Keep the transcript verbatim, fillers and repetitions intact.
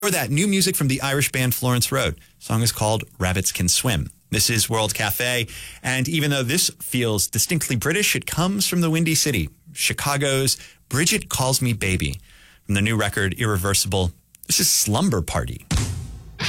Or that new music from the Irish band Florence Road. The song is called Rabbits Can Swim. This is World Cafe, and even though this feels distinctly British, it comes from the Windy City, Chicago's Bridget Calls Me Baby. From the new record, Irreversible, this is Slumber Party.